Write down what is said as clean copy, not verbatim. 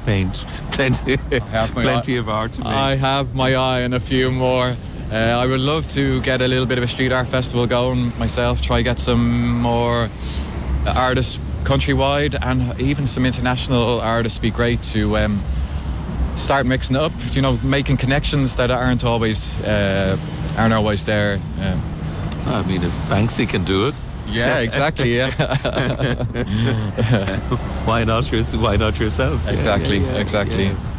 paint. Plenty of art to make. I have my eye on a few more. I would love to get a little bit of a street art festival going myself, try get some more artists countrywide, and even some international artists. Be great to start mixing it up, making connections that aren't always there. I mean, if Banksy can do it, yeah, exactly. Yeah. Why not yourself? Exactly. Yeah.